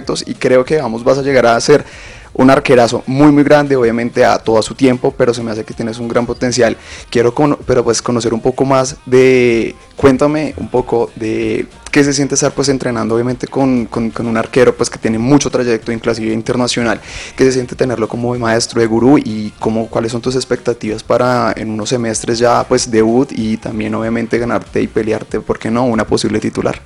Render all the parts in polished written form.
proyectos y creo que vas a llegar a ser un arquerazo muy muy grande, obviamente a todo a su tiempo, pero se me hace que tienes un gran potencial. Quiero pero pues conocer un poco más cuéntame un poco de qué se siente estar pues entrenando obviamente con un arquero pues que tiene mucho trayecto inclusive internacional, qué se siente tenerlo como de maestro, de gurú y cuáles son tus expectativas para en unos semestres ya pues debut y también obviamente ganarte y pelearte, ¿por qué no?, una posible titular.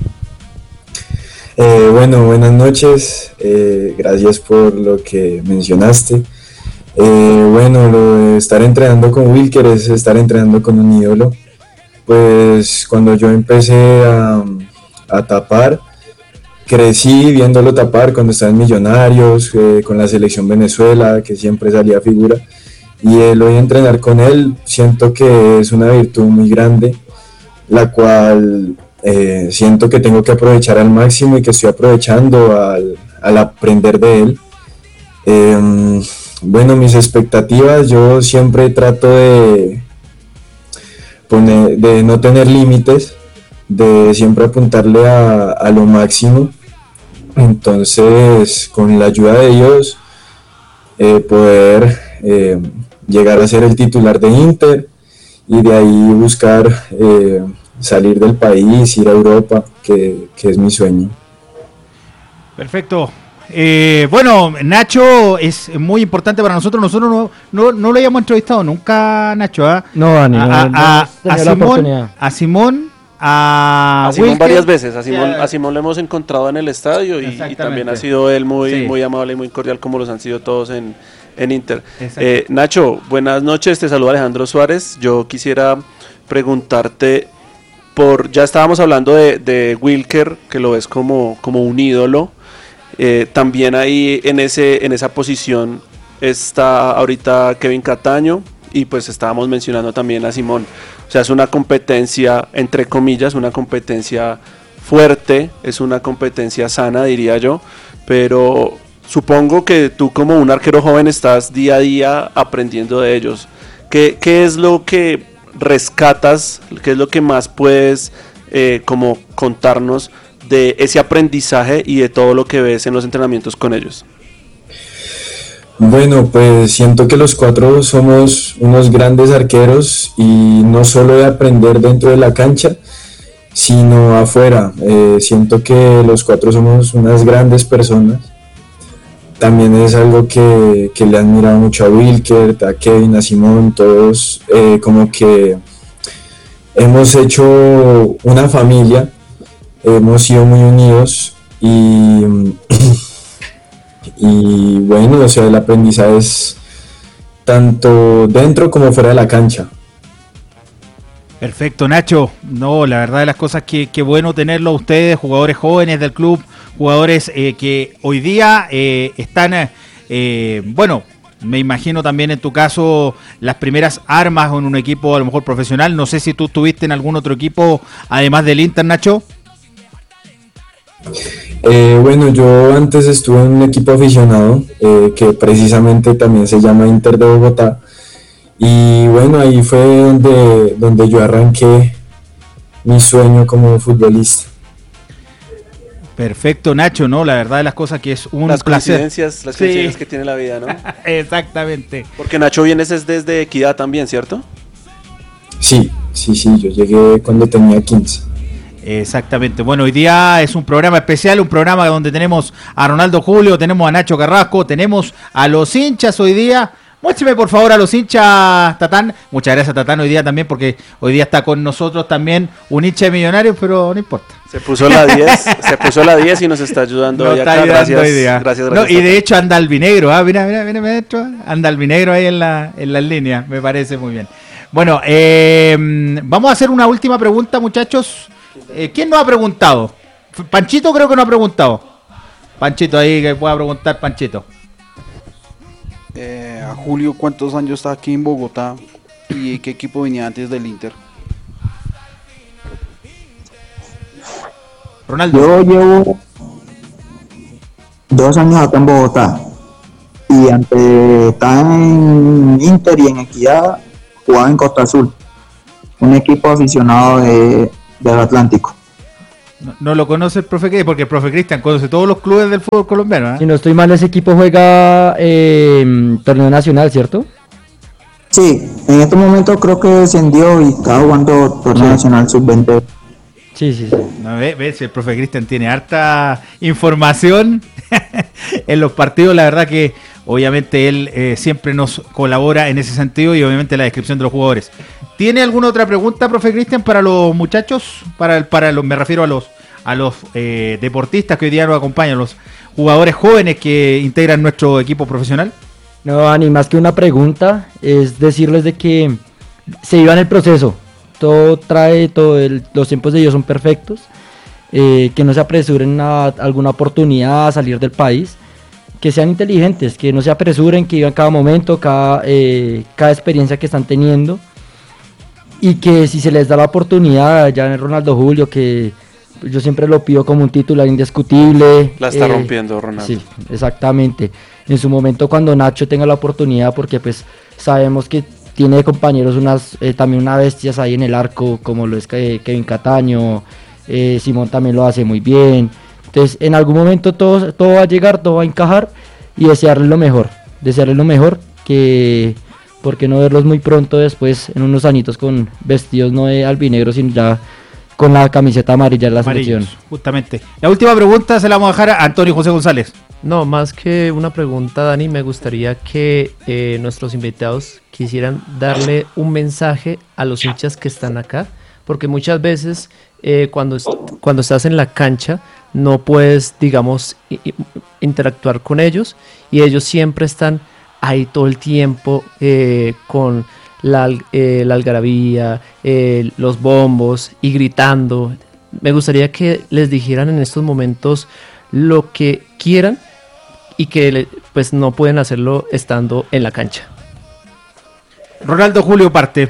Bueno, buenas noches, gracias por lo que mencionaste. Bueno, lo de estar entrenando con Wilker es estar entrenando con un ídolo. Pues cuando yo empecé a tapar, crecí viéndolo tapar cuando estaba en Millonarios, con la selección Venezuela, que siempre salía figura, y el hoy entrenar con él siento que es una virtud muy grande, la cual siento que tengo que aprovechar al máximo y que estoy aprovechando al aprender de él. Bueno, mis expectativas, yo siempre trato de no tener límites, de siempre apuntarle a lo máximo. Entonces, con la ayuda de Dios, poder llegar a ser el titular de Inter y de ahí buscar salir del país, ir a Europa, que es mi sueño. Perfecto. Bueno, Nacho es muy importante para nosotros. Nosotros no lo habíamos entrevistado nunca, Nacho. No, Dani, a Simón, a Simón varias veces. A Simón lo hemos encontrado en el estadio y también ha sido él muy amable y muy cordial, como los han sido todos en Inter. Nacho, buenas noches. Te saluda Alejandro Suárez. Yo quisiera preguntarte ya estábamos hablando de Wilker, que lo ves como un ídolo. También ahí en esa posición está ahorita Kevin Cataño y pues estábamos mencionando también a Simón. O sea, es una competencia, entre comillas, una competencia fuerte, es una competencia sana, diría yo, pero supongo que tú como un arquero joven estás día a día aprendiendo de ellos. ¿Qué es lo que rescatas, qué es lo que más puedes como contarnos de ese aprendizaje y de todo lo que ves en los entrenamientos con ellos? Bueno, pues siento que los cuatro somos unos grandes arqueros y no solo de aprender dentro de la cancha, sino afuera. Siento que los cuatro somos unas grandes personas. También es algo que le he admirado mucho a Wilker, a Kevin, a Simón, todos como que hemos hecho una familia, hemos sido muy unidos y bueno, o sea, el aprendizaje es tanto dentro como fuera de la cancha. Perfecto, Nacho. No, la verdad de las cosas que bueno tenerlo a ustedes, jugadores jóvenes del club, jugadores que hoy día están, bueno, me imagino también en tu caso las primeras armas en un equipo a lo mejor profesional. No sé si tú estuviste en algún otro equipo además del Inter, Nacho. Bueno, yo antes estuve en un equipo aficionado que precisamente también se llama Inter de Bogotá y bueno, ahí fue donde yo arranqué mi sueño como futbolista. Perfecto, Nacho, ¿no? La verdad de las cosas que es un las placer. Las coincidencias que tiene la vida, ¿no? Exactamente. Porque Nacho vienes desde Equidad también, ¿cierto? Sí, yo llegué cuando tenía 15. Exactamente. Bueno, hoy día es un programa especial, un programa donde tenemos a Ronaldo Julio, tenemos a Nacho Carrasco, tenemos a los hinchas hoy día. Muéstrame por favor a los hinchas, Tatán. Muchas gracias, Tatán, hoy día también, porque hoy día está con nosotros también un hincha de Millonarios, pero no importa. Se puso la 10 y nos está ayudando hoy acá. Gracias. No, y de hecho anda albinegro, mira adentro, anda albinegro ahí en las líneas, me parece muy bien. Bueno, vamos a hacer una última pregunta, muchachos. ¿Quién nos ha preguntado? Panchito creo que no ha preguntado. Panchito ahí, que pueda preguntar Panchito. A Julio, ¿cuántos años está aquí en Bogotá? ¿Y qué equipo venía antes del Inter? Ronaldo. Yo llevo 2 años acá en Bogotá. Y antes de estar en Inter y en Equidad, jugaba en Costa Azul. Un equipo aficionado del Atlántico. No lo conoce el profe Cristian, porque el profe Cristian conoce todos los clubes del fútbol colombiano. Si no estoy mal, ese equipo juega torneo nacional, ¿cierto? Sí, en este momento creo que descendió y está jugando torneo nacional sub-20. Sí. No, ves, el profe Cristian tiene harta información en los partidos. La verdad que obviamente él siempre nos colabora en ese sentido y obviamente la descripción de los jugadores. ¿Tiene alguna otra pregunta, profe Cristian, para los muchachos? Me refiero a los deportistas que hoy día nos acompañan, los jugadores jóvenes que integran nuestro equipo profesional. No, Dani, más que una pregunta, es decirles de que se viva en el proceso. Los tiempos de ellos son perfectos. Que no se apresuren a alguna oportunidad, a salir del país. Que sean inteligentes, que no se apresuren, que vivan cada momento, cada experiencia que están teniendo. Y que si se les da la oportunidad, ya en Ronaldo Julio, que yo siempre lo pido como un titular indiscutible. La está rompiendo Ronaldo. Sí, exactamente. En su momento cuando Nacho tenga la oportunidad, porque pues sabemos que tiene de compañeros también unas bestias ahí en el arco, como lo es Kevin Cataño, Simón también lo hace muy bien. Entonces en algún momento todo va a llegar, todo va a encajar y desearles lo mejor, que por qué no verlos muy pronto después en unos añitos con vestidos no de albinegro, sino ya con la camiseta amarilla de la selección. Justamente. La última pregunta se la vamos a dejar a Antonio José González. No, más que una pregunta, Dani, me gustaría que nuestros invitados quisieran darle un mensaje a los hinchas que están acá, porque muchas veces cuando estás en la cancha no puedes, digamos, interactuar con ellos y ellos siempre están ahí todo el tiempo con la algarabía, los bombos y gritando. Me gustaría que les dijeran en estos momentos lo que quieran y que pues no pueden hacerlo estando en la cancha. Ronaldo Julio parte.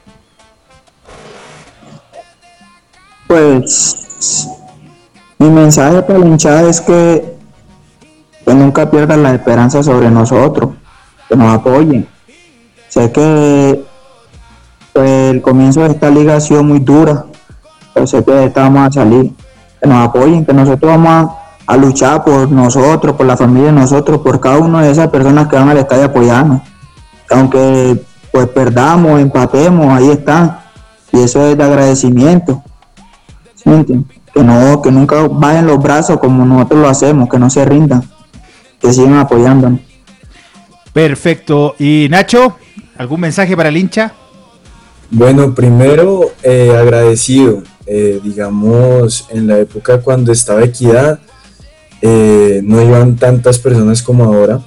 Pues mi mensaje para la hinchada es que nunca pierdan la esperanza sobre nosotros, que nos apoyen. Sé que pues, el comienzo de esta liga ha sido muy dura, pero sé que vamos a salir, que nos apoyen, que nosotros vamos a luchar por nosotros, por la familia de nosotros, por cada una de esas personas que van al estadio apoyando. Aunque pues perdamos, empatemos, ahí están, y eso es de agradecimiento. ¿Sí me entiendes? Que nunca bajen los brazos como nosotros lo hacemos, que no se rindan, que sigan apoyándonos. Perfecto. ¿Y Nacho, algún mensaje para el hincha? Bueno, primero agradecido, digamos, en la época cuando estaba Equidad, no iban tantas personas como ahora.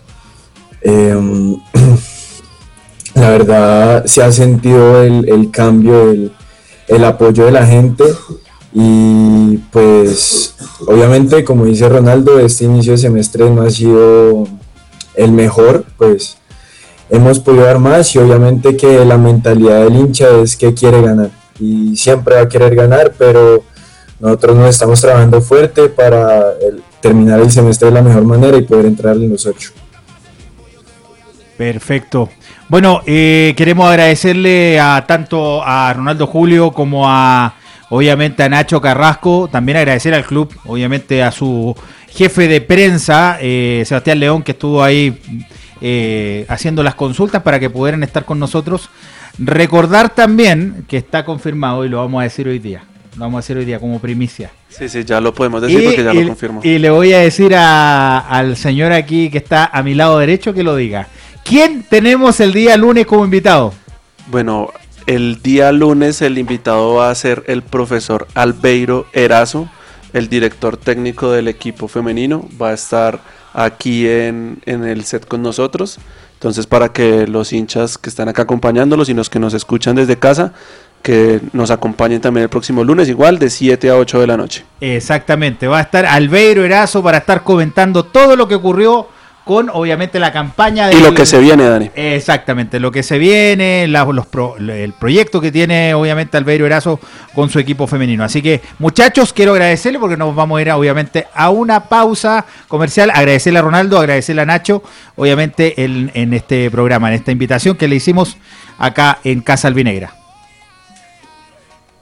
La verdad se ha sentido el cambio, el apoyo de la gente y pues obviamente, como dice Ronaldo, este inicio de semestre no ha sido el mejor, pues hemos podido dar más y obviamente que la mentalidad del hincha es que quiere ganar y siempre va a querer ganar, pero nosotros nos estamos trabajando fuerte para terminar el semestre de la mejor manera y poder entrar en los 8. Perfecto. Bueno, queremos agradecerle tanto a Ronaldo Julio como obviamente a Nacho Carrasco, también agradecer al club, obviamente a su jefe de prensa, Sebastián León, que estuvo ahí haciendo las consultas para que pudieran estar con nosotros. Recordar también que está confirmado y lo vamos a decir hoy día. Lo vamos a decir hoy día como primicia. Sí, ya lo podemos decir porque ya lo confirmó. Y le voy a decir al señor aquí que está a mi lado derecho que lo diga. ¿Quién tenemos el día lunes como invitado? Bueno, el día lunes el invitado va a ser el profesor Albeiro Erazo, el director técnico del equipo femenino. Va a estar aquí en el set con nosotros. Entonces, para que los hinchas que están acá acompañándolos y los que nos escuchan desde casa, que nos acompañen también el próximo lunes, igual de 7 a 8 de la noche. Exactamente, va a estar Albeiro Erazo para estar comentando todo lo que ocurrió con obviamente la campaña y lo que se viene, Dani. Exactamente, lo que se viene, el proyecto que tiene obviamente Albeiro Erazo con su equipo femenino. Así que, muchachos, quiero agradecerle porque nos vamos a ir obviamente a una pausa comercial. Agradecerle a Ronaldo, agradecerle a Nacho, obviamente en este programa, en esta invitación que le hicimos acá en Casa Albinegra.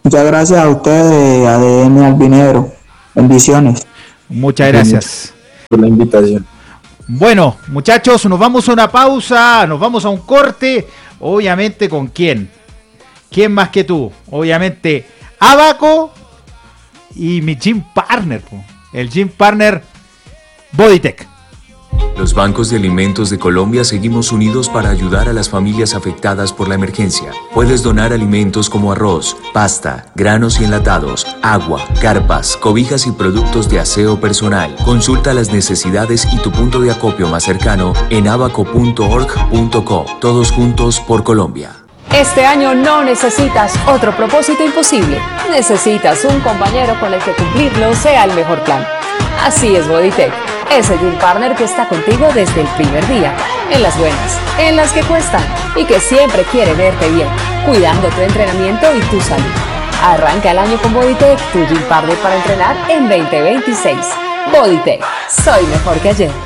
Muchas gracias a ustedes, ADN Albinegro. Bendiciones. Muchas gracias por la invitación. Bueno, muchachos, nos vamos a una pausa, nos vamos a un corte. Obviamente, ¿con quién? ¿Quién más que tú? Obviamente, Abaco y mi gym partner, el gym partner Bodytech. Los bancos de alimentos de Colombia seguimos unidos para ayudar a las familias afectadas por la emergencia. Puedes donar alimentos como arroz, pasta, granos y enlatados, agua, carpas, cobijas y productos de aseo personal. Consulta las necesidades y tu punto de acopio más cercano en abaco.org.co. Todos juntos por Colombia. Este año no necesitas otro propósito imposible. Necesitas un compañero con el que cumplirlo sea el mejor plan. Así es Bodytech, ese gym partner que está contigo desde el primer día, en las buenas, en las que cuestan y que siempre quiere verte bien, cuidando tu entrenamiento y tu salud. Arranca el año con Bodytech, tu gym partner para entrenar en 2026. Bodytech, soy mejor que ayer.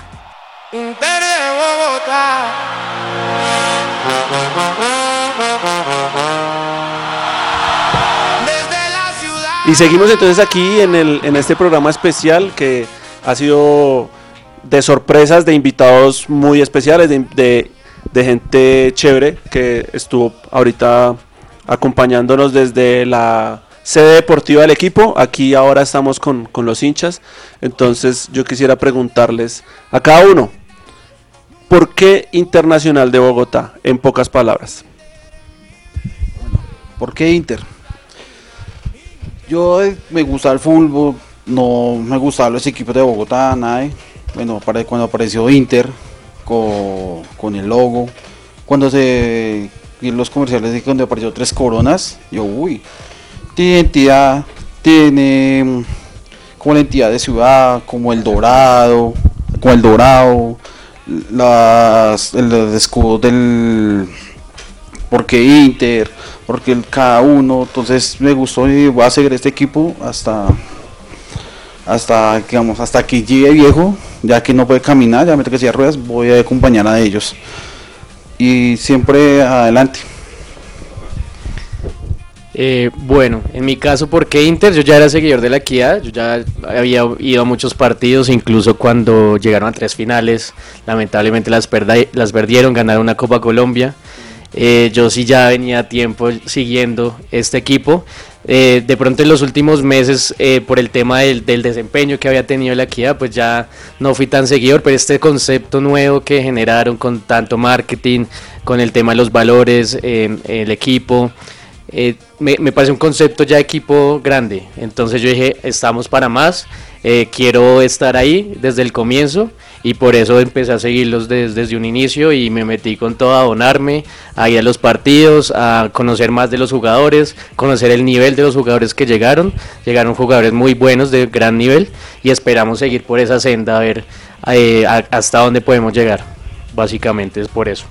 Y seguimos entonces aquí en este programa especial que ha sido de sorpresas, de invitados muy especiales, de gente chévere que estuvo ahorita acompañándonos desde la sede deportiva del equipo. Aquí ahora estamos con los hinchas. Entonces yo quisiera preguntarles a cada uno, ¿por qué Internacional de Bogotá? En pocas palabras. ¿Por qué Inter? Yo me gusta el fútbol, no me gustaban los equipos de Bogotá, nada. Bueno, cuando apareció Inter con el logo, cuando se vi los comerciales y cuando apareció Tres Coronas, yo tiene identidad, tiene como la entidad de ciudad, como el dorado, el escudo del porque Inter, porque cada uno, entonces me gustó y voy a seguir este equipo hasta que llegue viejo, ya que no puede caminar, ya me toca silla de ruedas, voy a acompañar a ellos y siempre adelante. Bueno, en mi caso, ¿por qué Inter? Yo ya era seguidor de la Equidad, yo ya había ido a muchos partidos, incluso cuando llegaron a 3 finales, lamentablemente las perdieron, ganaron una Copa Colombia. Yo sí ya venía tiempo siguiendo este equipo. De pronto en los últimos meses, por el tema del desempeño que había tenido la Equidad, pues ya no fui tan seguidor, pero este concepto nuevo que generaron con tanto marketing, con el tema de los valores, el equipo, me parece un concepto ya equipo grande. Entonces yo dije, estamos para más, quiero estar ahí desde el comienzo. Y por eso empecé a seguirlos desde un inicio y me metí con todo a donarme, a ir a los partidos, a conocer más de los jugadores, conocer el nivel de los jugadores que llegaron jugadores muy buenos de gran nivel y esperamos seguir por esa senda a ver hasta dónde podemos llegar, básicamente es por eso.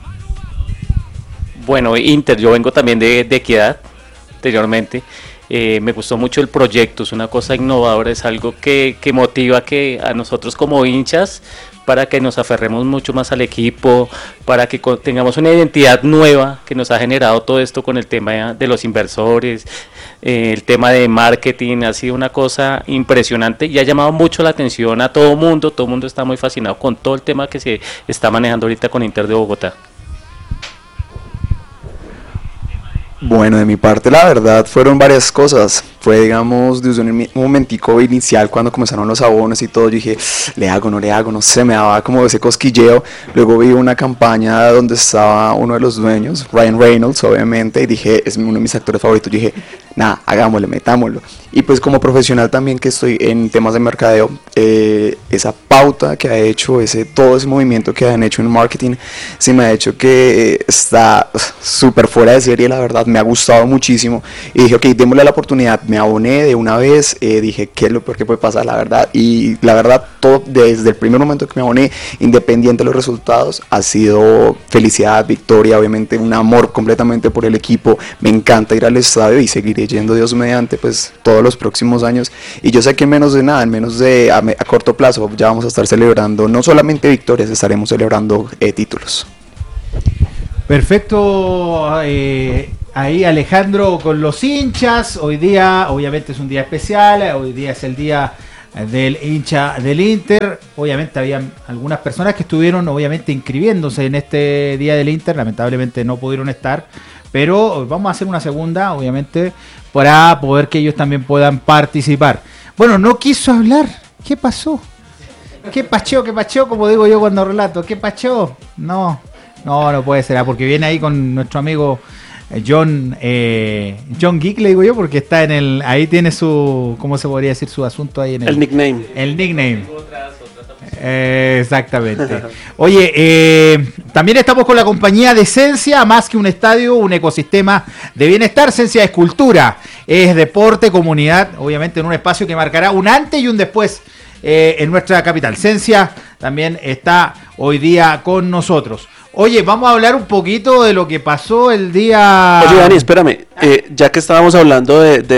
Bueno, Inter, yo vengo también de Equidad anteriormente. Me gustó mucho el proyecto, es una cosa innovadora, es algo que motiva a nosotros como hinchas para que nos aferremos mucho más al equipo, para que tengamos una identidad nueva que nos ha generado todo esto con el tema de los inversores, el tema de marketing, ha sido una cosa impresionante y ha llamado mucho la atención a todo mundo está muy fascinado con todo el tema que se está manejando ahorita con Inter de Bogotá. Bueno, de mi parte la verdad fueron varias cosas. Fue, digamos, desde un momentico inicial cuando comenzaron los abonos y todo, yo dije, le hago, no sé, me daba como ese cosquilleo. Luego vi una campaña donde estaba uno de los dueños, Ryan Reynolds, obviamente, y dije, es uno de mis actores favoritos. Yo dije, nada, hagámosle, metámoslo. Y pues como profesional también que estoy en temas de mercadeo, esa pauta que ha hecho, todo ese movimiento que han hecho en marketing, sí me ha hecho que está súper fuera de serie, la verdad, me ha gustado muchísimo. Y dije, ok, démosle la oportunidad. Me aboné de una vez, dije, ¿qué es lo peor que puede pasar? La verdad, y la verdad, todo desde el primer momento que me aboné, independiente de los resultados, ha sido felicidad, victoria, obviamente un amor completamente por el equipo. Me encanta ir al estadio y seguiré yendo, Dios mediante, pues todos los próximos años. Y yo sé que en menos de a corto plazo, ya vamos a estar celebrando no solamente victorias, estaremos celebrando títulos. Perfecto, ahí Alejandro con los hinchas. Hoy día, obviamente, es un día especial. Hoy día es el día del hincha del Inter. Obviamente había algunas personas que estuvieron obviamente inscribiéndose en este día del Inter. Lamentablemente no pudieron estar, pero vamos a hacer una segunda, obviamente, para poder que ellos también puedan participar. Bueno, no quiso hablar. ¿Qué pasó? ¿Qué pacheo? Como digo yo cuando relato. ¿Qué pacheo? No puede ser, porque viene ahí con nuestro amigo John Geek, le digo yo, porque está en el, ahí tiene su, ¿cómo se podría decir? Su asunto ahí en el nickname. El nickname. Exactamente. Oye, también estamos con la compañía de Esencia, más que un estadio, un ecosistema de bienestar. Esencia es cultura, es deporte, comunidad, obviamente en un espacio que marcará un antes y un después en nuestra capital. Esencia también está hoy día con nosotros. Oye, vamos a hablar un poquito de lo que pasó el día... Oye, Dani, espérame, ya que estábamos hablando de